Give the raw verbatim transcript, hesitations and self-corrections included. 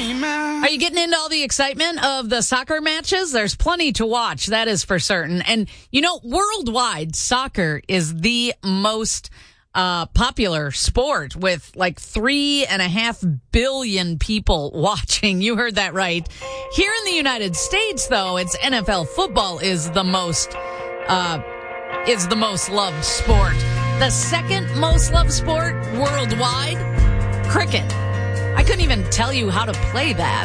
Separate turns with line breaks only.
Are you getting into all the excitement of the soccer matches? There's plenty to watch, that is for certain. And, you know, worldwide, soccer is the most uh, popular sport with like three and a half billion people watching. You heard that right. Here in the United States, though, it's N F L football is the most uh, is the most loved sport. The second most loved sport worldwide, cricket. I couldn't even tell you how to play that.